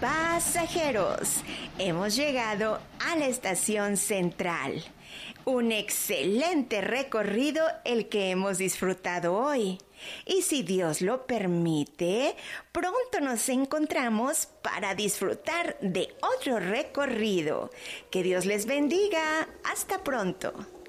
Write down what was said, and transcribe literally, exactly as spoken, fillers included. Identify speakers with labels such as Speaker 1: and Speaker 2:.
Speaker 1: Pasajeros, hemos llegado a la estación central. Un excelente recorrido el que hemos disfrutado hoy. Y si Dios lo permite, pronto nos encontramos para disfrutar de otro recorrido. Que Dios les bendiga. Hasta pronto.